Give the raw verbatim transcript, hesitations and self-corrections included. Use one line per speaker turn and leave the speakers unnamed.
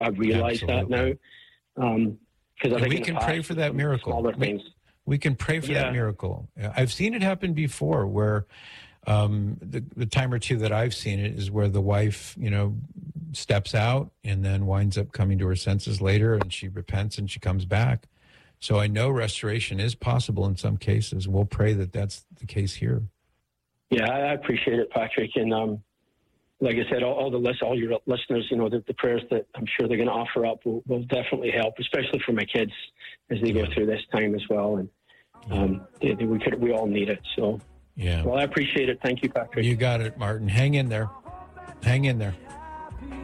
I realize
Absolutely.
that now. Um, because I
And
think
we
in the
can
past,
pray for that
some
miracle.
Smaller
We,
things.
we can pray for
Yeah.
that miracle. I've seen it happen before where um, the, the time or two that I've seen it is where the wife, you know, steps out and then winds up coming to her senses later, and she repents and she comes back. So I know restoration is possible in some cases. We'll pray that that's the case here.
Yeah, I appreciate it, Patrick. And um, like I said, all, all the list, all your listeners, you know, the, the prayers that I'm sure they're going to offer up will, will definitely help, especially for my kids as they
Yeah.
go through this time as well. And um, they, they, we could, we all need it. So,
Yeah.
well, I appreciate it. Thank you, Patrick.
You got it, Martin. Hang in there. Hang in there.